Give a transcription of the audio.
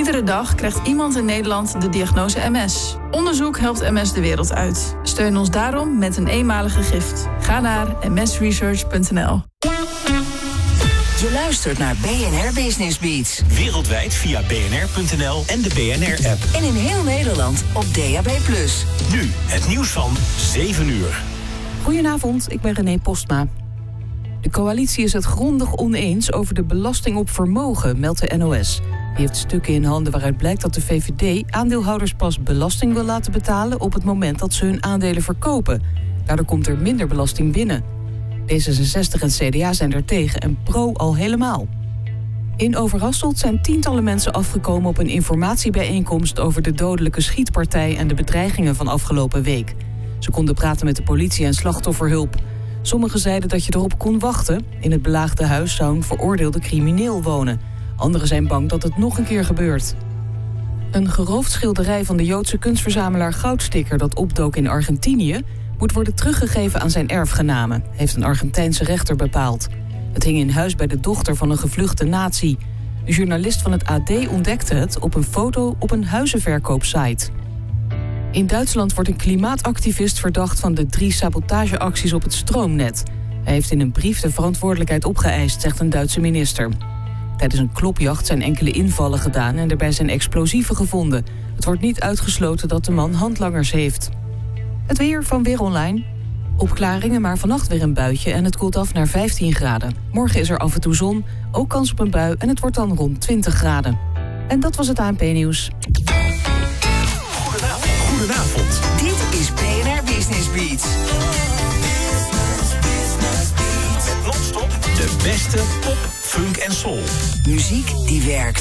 Iedere dag krijgt iemand in Nederland de diagnose MS. Onderzoek helpt MS de wereld uit. Steun ons daarom met een eenmalige gift. Ga naar msresearch.nl. Je luistert naar BNR Business Beats. Wereldwijd via bnr.nl en de BNR-app. En in heel Nederland op DAB+. Nu het nieuws van 7 uur. Goedenavond, ik ben René Postma. De coalitie is het grondig oneens over de belasting op vermogen, meldt de NOS. Die heeft stukken in handen waaruit blijkt dat de VVD aandeelhouders pas belasting wil laten betalen op het moment dat ze hun aandelen verkopen. Daardoor komt er minder belasting binnen. D66 en CDA zijn er tegen en pro al helemaal. In Overasselt zijn tientallen mensen afgekomen op een informatiebijeenkomst over de dodelijke schietpartij en de bedreigingen van afgelopen week. Ze konden praten met de politie en slachtofferhulp. Sommigen zeiden dat je erop kon wachten. In het belaagde huis zou een veroordeelde crimineel wonen. Anderen zijn bang dat het nog een keer gebeurt. Een geroofd schilderij van de Joodse kunstverzamelaar Goudsticker dat opdook in Argentinië moet worden teruggegeven aan zijn erfgenamen, heeft een Argentijnse rechter bepaald. Het hing in huis bij de dochter van een gevluchte nazi. De journalist van het AD ontdekte het op een foto op een huizenverkoopsite. In Duitsland wordt een klimaatactivist verdacht van de 3 sabotageacties op het stroomnet. Hij heeft in een brief de verantwoordelijkheid opgeëist, zegt een Duitse minister. Tijdens een klopjacht zijn enkele invallen gedaan en daarbij zijn explosieven gevonden. Het wordt niet uitgesloten dat de man handlangers heeft. Het weer van Weer Online. Opklaringen, maar vannacht weer een buitje en het koelt af naar 15 graden. Morgen is er af en toe zon, ook kans op een bui en het wordt dan rond 20 graden. En dat was het ANP-nieuws. Goedenavond. Dit is BNR Business Beats. Met non-stop de beste pop, funk en soul. Muziek die werkt.